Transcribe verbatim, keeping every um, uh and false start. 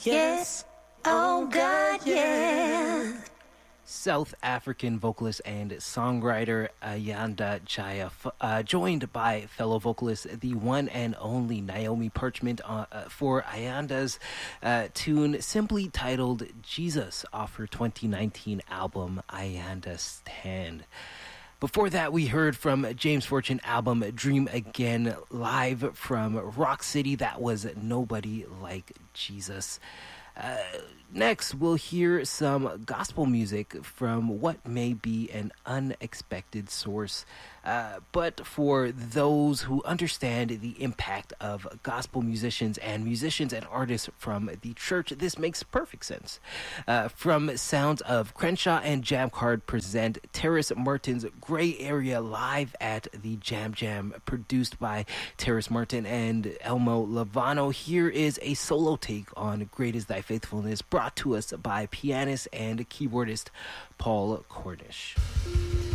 Yes, oh God, yeah. South African vocalist and songwriter Ayanda Jaya, uh, joined by fellow vocalist, the one and only Naomi Parchment, uh, uh, for Ayanda's uh, tune simply titled Jesus off her twenty nineteen album Ayanda Stand. Before that, we heard from James Fortune album Dream Again, live from Rock City. That was Nobody Like Jesus. Uh, next, we'll hear some gospel music from what may be an unexpected source. Uh, but for those who understand the impact of gospel musicians and musicians and artists from the church, this makes perfect sense. Uh, from sounds of Crenshaw and Jam Card present Terrace Martin's Gray Area live at the Jam Jam, produced by Terrace Martin and Elmo Lavano. Here is a solo take on Great Is Thy Faithfulness, brought to us by pianist and keyboardist Paul Cornish.